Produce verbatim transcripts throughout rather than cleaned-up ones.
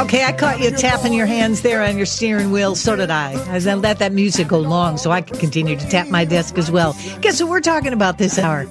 Okay, I caught you tapping your hands there on your steering wheel. So did I. I let that music go long so I could continue to tap my desk as well. Guess what we're talking about this hour?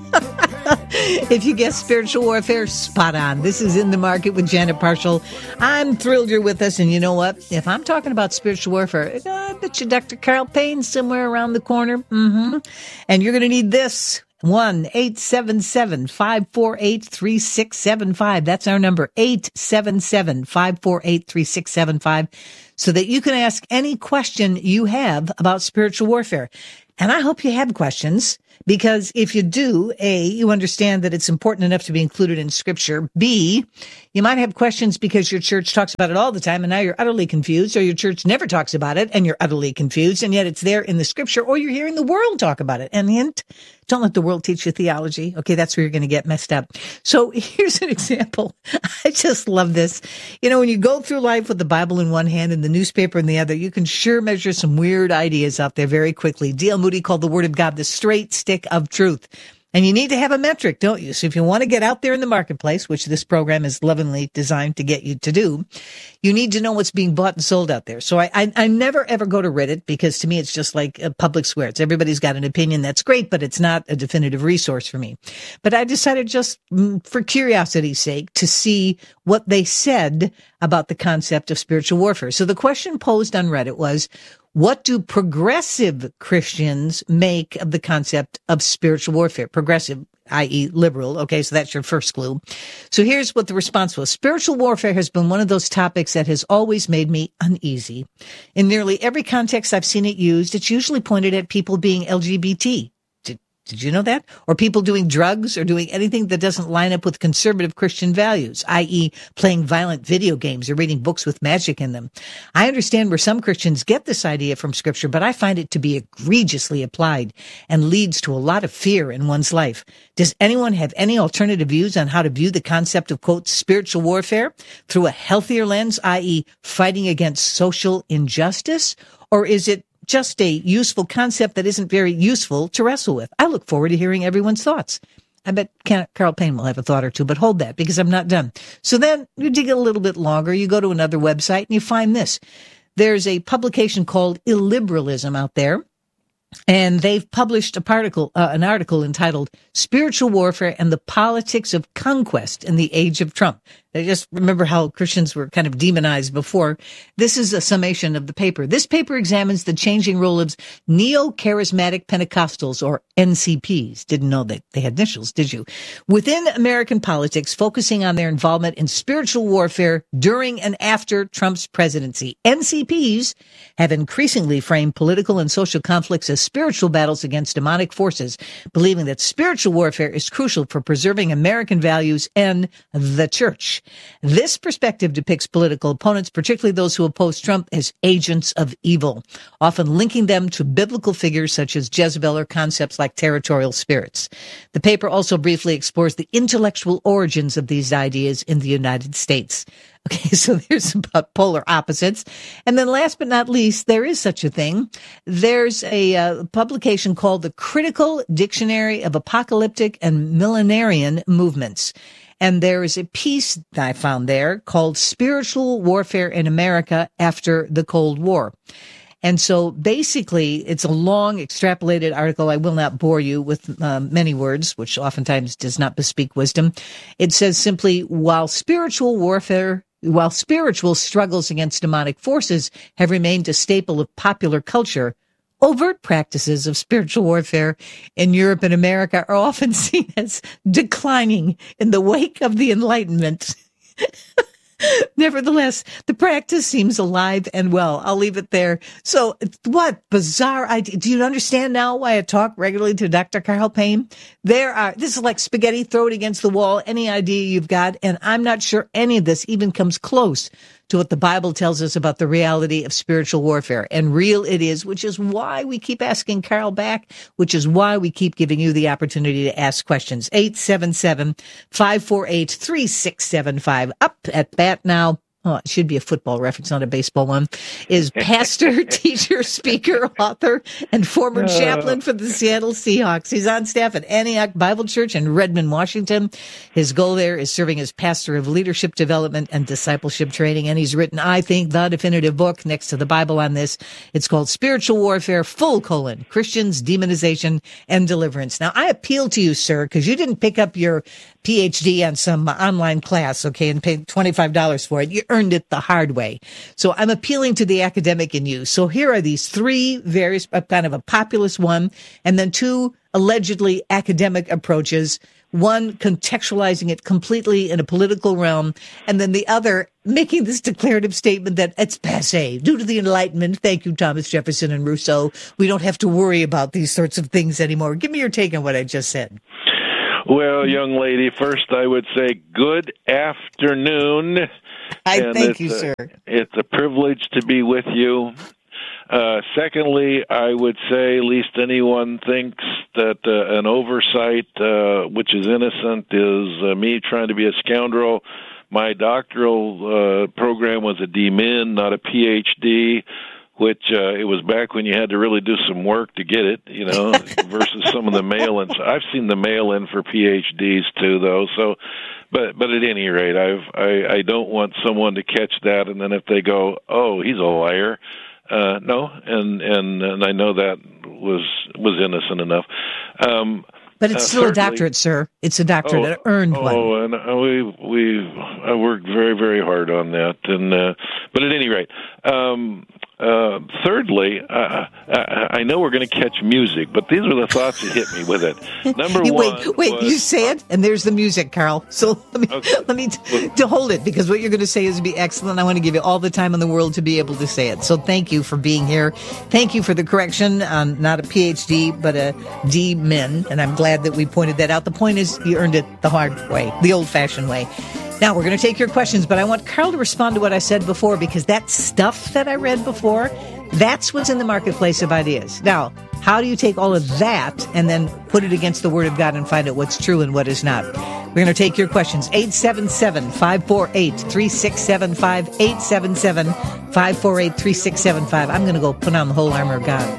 If you guess spiritual warfare, spot on. This is In the Market with Janet Parshall. I'm thrilled you're with us. And you know what? If I'm talking about spiritual warfare, I bet you Doctor Carl Payne's somewhere around the corner. Mm-hmm. And you're going to need this. one eight seven seven, five four eight, three six seven five. That's our number, eight seven seven, five four eight, three six seven five, so that you can ask any question you have about spiritual warfare. And I hope you have questions, because if you do, A, you understand that it's important enough to be included in Scripture. B, you might have questions because your church talks about it all the time and now you're utterly confused, or your church never talks about it and you're utterly confused, and yet it's there in the Scripture, or you're hearing the world talk about it. And hint, don't let the world teach you theology. Okay, that's where you're going to get messed up. So here's an example. I just love this. You know, when you go through life with the Bible in one hand and the newspaper in the other, you can sure measure some weird ideas out there very quickly. D L Moody called the Word of God the straight stick of truth. And you need to have a metric, don't you? So if you want to get out there in the marketplace, which this program is lovingly designed to get you to do, you need to know what's being bought and sold out there. So I, I, I never, ever go to Reddit, because to me, it's just like a public square. It's everybody's got an opinion. That's great, but it's not a definitive resource for me. But I decided, just for curiosity's sake, to see what they said about the concept of spiritual warfare. So the question posed on Reddit was, what do progressive Christians make of the concept of spiritual warfare? Progressive, that is liberal. Okay, so that's your first clue. So here's what the response was. Spiritual warfare has been one of those topics that has always made me uneasy. In nearly every context I've seen it used, it's usually pointed at people being L G B T. Did you know that? Or people doing drugs or doing anything that doesn't line up with conservative Christian values, that is playing violent video games or reading books with magic in them. I understand where some Christians get this idea from Scripture, but I find it to be egregiously applied and leads to a lot of fear in one's life. Does anyone have any alternative views on how to view the concept of, quote, spiritual warfare through a healthier lens, that is fighting against social injustice? Or is it just a useful concept that isn't very useful to wrestle with? I look forward to hearing everyone's thoughts. I bet Carl Payne will have a thought or two, but hold that, because I'm not done. So then you dig a little bit longer, you go to another website and you find this. There's a publication called Illiberalism out there, and they've published a particle, uh, an article entitled Spiritual Warfare and the Politics of Conquest in the Age of Trump. I just remember how Christians were kind of demonized before. This is a summation of the paper. This paper examines the changing role of neo-charismatic Pentecostals, or N C Ps. Didn't know that they had initials, did you? Within American politics, focusing on their involvement in spiritual warfare during and after Trump's presidency. N C Ps have increasingly framed political and social conflicts as spiritual battles against demonic forces, believing that spiritual warfare is crucial for preserving American values and the church. This perspective depicts political opponents, particularly those who oppose Trump, as agents of evil, often linking them to biblical figures such as Jezebel or concepts like territorial spirits. The paper also briefly explores the intellectual origins of these ideas in the United States. Okay, so there's about polar opposites. And then last but not least, there is such a thing. There's a uh, publication called The Critical Dictionary of Apocalyptic and Millenarian Movements. And there is a piece that I found there called Spiritual Warfare in America After the Cold War. And so basically, it's a long, extrapolated article. I will not bore you with um, many words, which oftentimes does not bespeak wisdom. It says simply, while spiritual warfare While spiritual struggles against demonic forces have remained a staple of popular culture, overt practices of spiritual warfare in Europe and America are often seen as declining in the wake of the Enlightenment. Nevertheless, the practice seems alive and well. I'll leave it there. So what bizarre idea. Do you understand now why I talk regularly to Doctor Carl Payne? There are, this is like spaghetti, throw it against the wall, any idea you've got. And I'm not sure any of this even comes close to what the Bible tells us about the reality of spiritual warfare. And real it is, which is why we keep asking Carl back, which is why we keep giving you the opportunity to ask questions. eight seven seven, five four eight, three six seven five. Up at bat now oh, it should be a football reference, not a baseball one, is pastor, teacher, speaker, author, and former Uh. chaplain for the Seattle Seahawks. He's on staff at Antioch Bible Church in Redmond, Washington. His goal there is serving as pastor of leadership development and discipleship training. And he's written, I think, the definitive book next to the Bible on this. It's called Spiritual Warfare, full colon, Christians, Demonization, and Deliverance. Now, I appeal to you, sir, because you didn't pick up your P H D on some online class, okay, and paid twenty-five dollars for it. You earned it the hard way. So I'm appealing to the academic in you. So here are these three various, uh, kind of a populist one, and then two allegedly academic approaches, one contextualizing it completely in a political realm, and then the other making this declarative statement that it's passé. Due to the Enlightenment, thank you, Thomas Jefferson and Rousseau, we don't have to worry about these sorts of things anymore. Give me your take on what I just said. Well, young lady, first I would say good afternoon. I and thank you, a, sir. It's a privilege to be with you. Uh, secondly, I would say, least anyone thinks that uh, an oversight, uh, which is innocent, is uh, me trying to be a scoundrel. My doctoral uh, program was a D Min, not a P H D, which uh, it was back when you had to really do some work to get it, you know, versus some of the mail-ins. I've seen the mail-in for P H Ds too, though. So, but but at any rate, I've I, I don't want someone to catch that, and then if they go, oh, he's a liar. Uh, no, and, and and I know that was was innocent enough. Um, but it's uh, still a doctorate, sir. It's a doctorate, oh, an earned oh, one. Oh, and uh, we we I worked very very hard on that, and uh, but at any rate. Um, Uh, thirdly, uh, I, I know we're going to catch music, but these were the thoughts that hit me with it. Number wait, one, wait, was, you say it, and there's the music, Carl. So let me Okay. let me t- to hold it, because what you're going to say is be excellent. I want to give you all the time in the world to be able to say it. So thank you for being here. Thank you for the correction on not a P H D but a D Min, and I'm glad that we pointed that out. The point is, you earned it the hard way, the old-fashioned way. Now, we're going to take your questions, but I want Carl to respond to what I said before, because that stuff that I read before, that's what's in the marketplace of ideas. Now, how do you take all of that and then put it against the Word of God and find out what's true and what is not? We're going to take your questions. eight seven seven, five four eight, three six seven five, eight seven seven, five four eight, three six seven five. I'm going to go put on the whole armor of God.